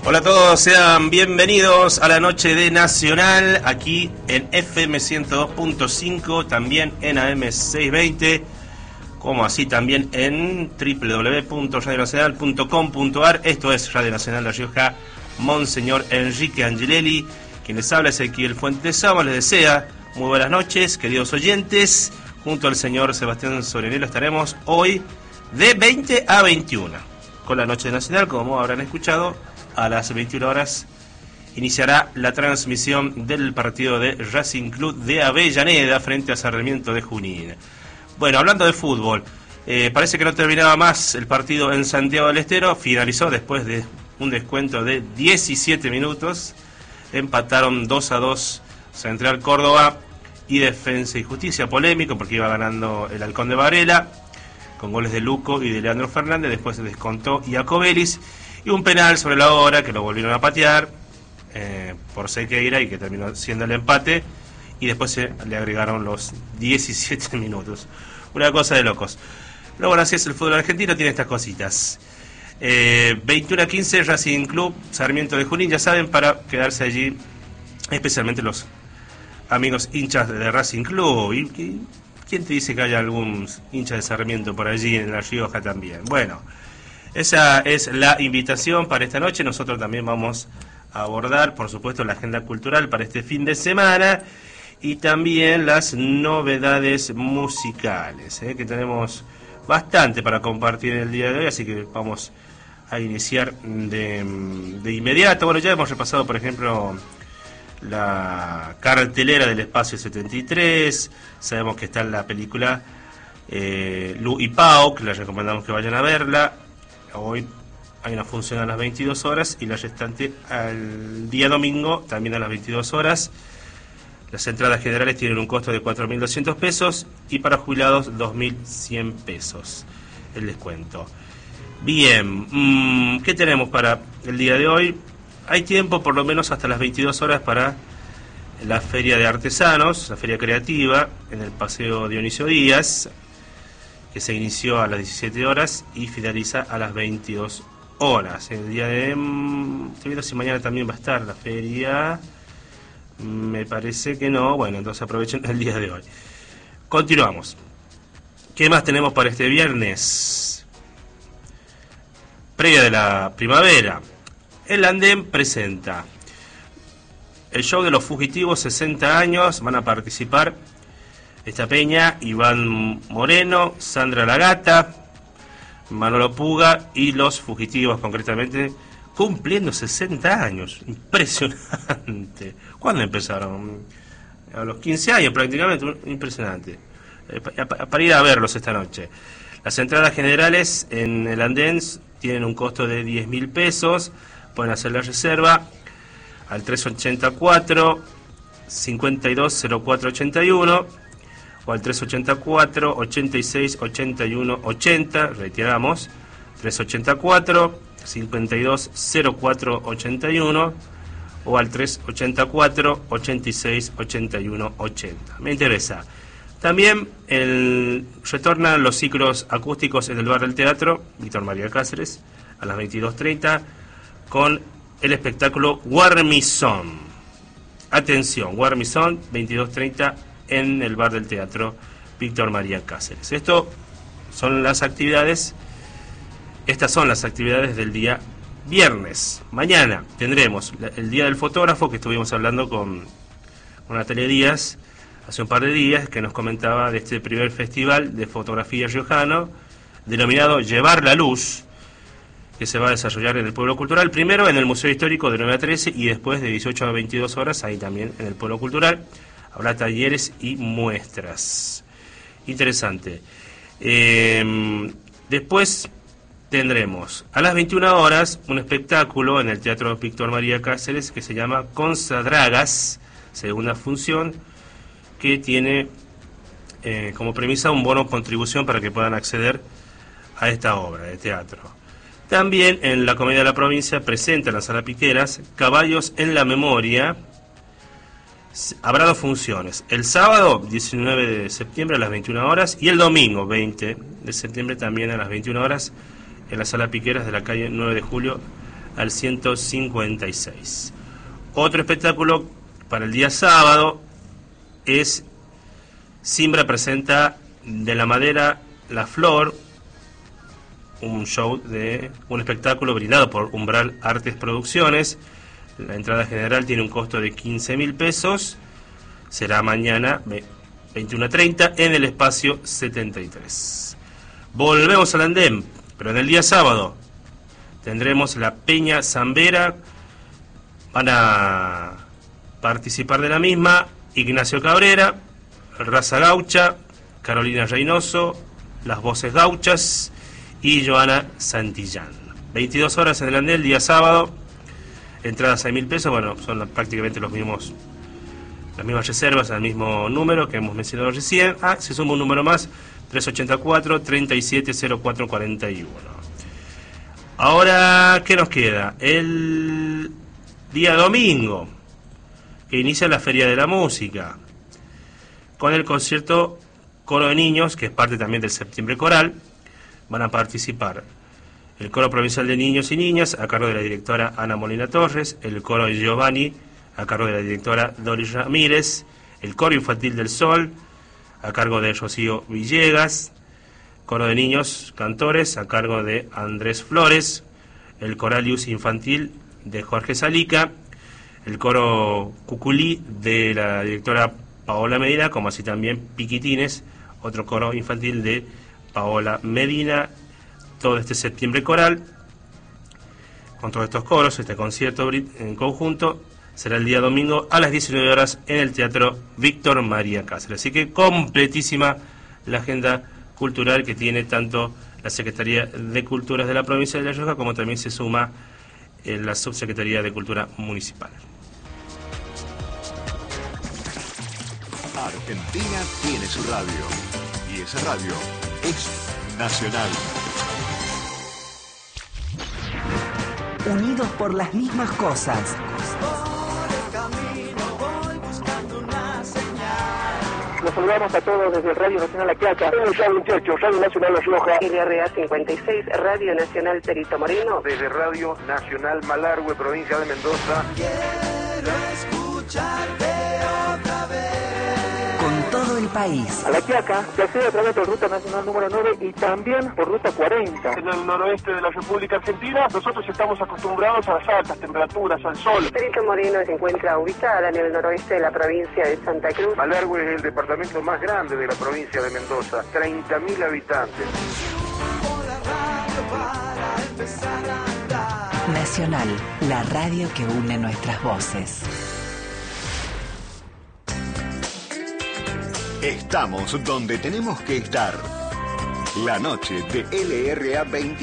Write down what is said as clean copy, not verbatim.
Hola a todos, sean bienvenidos a la noche de Nacional, aquí en FM 102.5, también en AM 620, como así también en www.radionacional.com.ar. Esto es Radio Nacional La Rioja. Monseñor Enrique Angelelli, quien les habla, Ezequiel Fuentes Sama, les desea muy buenas noches, queridos oyentes. Junto al señor Sebastián Sorenelo estaremos hoy de 20 a 21 con la noche de Nacional. Como habrán escuchado, a las 21 horas iniciará la transmisión del partido de Racing Club de Avellaneda frente a Sarmiento de Junín. Bueno, hablando de fútbol, parece que no terminaba más el partido en Santiago del Estero. Finalizó después de un descuento de 17 minutos. Empataron 2-2 Central Córdoba y Defensa y Justicia. Polémico porque iba ganando el Halcón de Varela con goles de Luco y de Leandro Fernández. Después se descontó Iacobelis y un penal sobre la hora que lo volvieron a patear por Sequeira y que terminó siendo el empate, y después le agregaron los 17 minutos. Una cosa de locos. Luego, así es el fútbol argentino, tiene estas cositas. 21-15 Racing Club Sarmiento de Junín, ya saben, para quedarse allí, especialmente los amigos hinchas de Racing Club. ¿Y quién te dice que haya algún hincha de Sarmiento por allí en La Rioja también? Bueno, esa es la invitación para esta noche. Nosotros también vamos a abordar, por supuesto, la agenda cultural para este fin de semana y también las novedades musicales, que tenemos bastante para compartir el día de hoy, así que vamos a iniciar de inmediato. Bueno, ya hemos repasado, por ejemplo, la cartelera del Espacio 73. Sabemos que está en la película Lu y Pau, que les recomendamos que vayan a verla. Hoy hay una función a las 22 horas y la restante al día domingo también a las 22 horas. Las entradas generales tienen un costo de 4.200 pesos y para jubilados 2.100 pesos el descuento. Bien, ¿qué tenemos para el día de hoy? Hay tiempo por lo menos hasta las 22 horas para la Feria de Artesanos, la Feria Creativa, en el Paseo Dionisio Díaz, que se inició a las 17 horas y finaliza a las 22 horas. El día de... estoy viendo si mañana también va a estar la feria. Me parece que no. Bueno, entonces aprovechen el día de hoy. Continuamos. ¿Qué más tenemos para este viernes? Previa de la primavera. El Andén presenta el show de los fugitivos, 60 años. Van a participar esta peña Iván Moreno, Sandra La Gata, Manolo Puga y los fugitivos, concretamente, cumpliendo 60 años. Impresionante. ¿Cuándo empezaron? A los 15 años prácticamente. Impresionante. Para ir a verlos esta noche. Las entradas generales en el Andén tienen un costo de 10.000 pesos. Pueden hacer la reserva al 384 520481 o al 384 86 81 80. Retiramos 384 520481 o al 384 86 81 80. Me interesa. También retornan los ciclos acústicos en el bar del teatro Víctor María Cáceres a las 22:30 con el espectáculo Guarmizón. Atención, Guarmizón, 22:30 en el bar del teatro Víctor María Cáceres. Estas son las actividades del día viernes. Mañana tendremos el Día del Fotógrafo, que estuvimos hablando con Natalia Díaz hace un par de días, que nos comentaba de este primer festival de fotografía riojano, denominado Llevar la Luz, que se va a desarrollar en el Pueblo Cultural, primero en el Museo Histórico de 9 a 13 y después de 18 a 22 horas, ahí también en el Pueblo Cultural. Habrá talleres y muestras. Interesante. Después tendremos a las 21 horas un espectáculo en el Teatro Víctor María Cáceres que se llama Consadragas, segunda función, que tiene como premisa un bono contribución para que puedan acceder a esta obra de teatro. También en la Comedia de la Provincia presenta en la Sala Piqueras Caballos en la Memoria. Habrá dos funciones, el sábado 19 de septiembre a las 21 horas y el domingo 20 de septiembre también a las 21 horas en la Sala Piqueras de la calle 9 de Julio al 156. Otro espectáculo para el día sábado es Simbra presenta De la Madera la Flor, un espectáculo brindado por Umbral Artes Producciones. La entrada general tiene un costo de 15.000 pesos. Será mañana 21:30 en el espacio 73. Volvemos al andén, pero en el día sábado tendremos la Peña Zambera. Van a participar de la misma Ignacio Cabrera, Raza Gaucha, Carolina Reynoso, Las Voces Gauchas y Joana Santillán. 22 horas en el andén el día sábado. Entradas a 1.000 pesos. Bueno, son prácticamente las mismas reservas, al mismo número que hemos mencionado recién. Se suma un número más, 384-370441. Ahora, ¿qué nos queda? El día domingo, que inicia la Feria de la Música, con el concierto Coro de Niños, que es parte también del Septiembre Coral. Van a participar el Coro Provincial de Niños y Niñas, a cargo de la directora Ana Molina Torres, el Coro de Giovanni, a cargo de la directora Doris Ramírez, el Coro Infantil del Sol, a cargo de Rocío Villegas, Coro de Niños Cantores, a cargo de Andrés Flores, el Coralius Infantil de Jorge Salica, el Coro Cuculí de la directora Paola Medina, como así también Piquitines, otro coro infantil de Paola Medina. Todo este Septiembre Coral, con todos estos coros, este concierto en conjunto, será el día domingo a las 19 horas en el Teatro Víctor María Cáceres. Así que completísima la agenda cultural que tiene tanto la Secretaría de Culturas de la provincia de La Rioja, como también se suma la Subsecretaría de Cultura Municipal. Argentina tiene su radio, y esa radio es Nacional. Unidos por las mismas cosas. Los saludamos a todos desde Radio Nacional La Quiaca, Radio 28, Radio Nacional La Rioja, LRA 56, Radio Nacional Perito Moreno, desde Radio Nacional Malargüe, provincia de Mendoza. Quiero escucharte otra vez. Con todo el país. A La Quiaca se accede a través de Ruta Nacional número 9 y también por Ruta 40. En el noroeste de la República Argentina, nosotros estamos acostumbrados a las altas temperaturas, al sol. Perito Moreno se encuentra ubicada en el noroeste de la provincia de Santa Cruz. Malargüe es el departamento más grande de la provincia de Mendoza, 30.000 habitantes. Nacional, la radio que une nuestras voces. Estamos donde tenemos que estar. La noche de LRA 20.